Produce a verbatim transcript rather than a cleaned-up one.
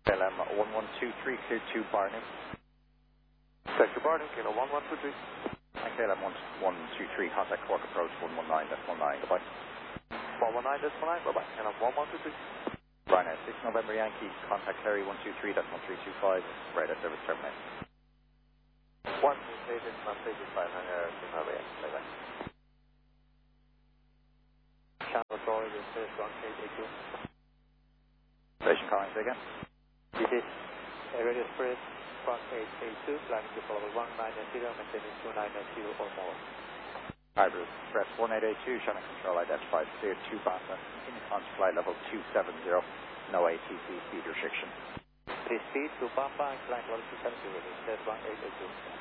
K L M one one two three, clear to Barney. Sector Barney, Kilo one one two three. And K L M one one two three, contact Cork approach one one nine decimal nine, goodbye. one one nine decimal nine, bye bye. K L M one one two three. Ryanair six November Yankee, contact Kerry one two three decimal three two five, radar service terminate. one two three decimal three two five, Ryanair six November Yankee, bye bye. Channel four, this is one eight eight two. Station calling again. This is Radio Express one eight eight two, flying to level one nine zero, maintaining two nine zero or more. Hybrid Express one eight eight two, Shannon Control identified, clear to Basa, in on flight level two seven zero, no A T C speed restriction. Please speed to Papa, incline level two seven zero, this is one eight eight two.